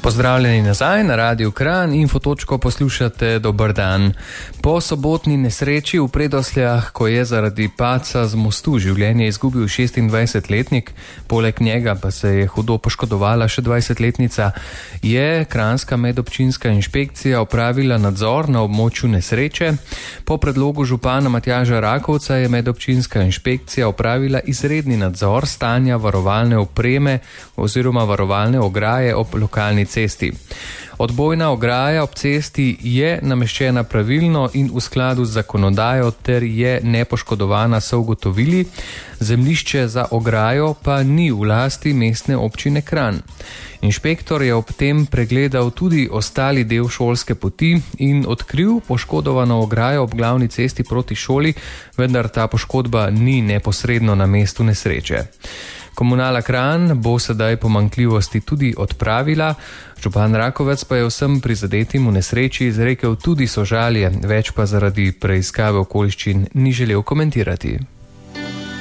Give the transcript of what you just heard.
Pozdravljeni nazaj na Radiu Kranj, Infotočko poslušate, dober dan. Po sobotni nesreči v Predosljah, ko je zaradi padca z mostu življenje izgubil 26-letnik, poleg njega pa se je hudo poškodovala še 20-letnica, je kranjska medobčinska inšpekcija opravila nadzor na območju nesreče. Po predlogu župana Matjaža Rakovca je medobčinska inšpekcija opravila izredni nadzor stanja varovalne opreme oziroma varovalne ograje ob lokalni cesti. Odbojna ograja ob cesti je nameščena pravilno in v skladu z zakonodajo ter je nepoškodovana, so ugotovili. Zemljišče za ograjo pa ni v lasti Mestne občine Kranj. Inšpektor je ob tem pregledal tudi ostali del šolske poti in odkril poškodovano ograjo ob glavni cesti proti šoli, vendar ta poškodba ni neposredno na mestu nesreče. Komunala Kranj bo sedaj pomanjkljivosti tudi odpravila. Župan Rakovec pa je vsem prizadetim v nesreči izrekel tudi sožalje, več pa zaradi preiskave okoliščin ni želel komentirati.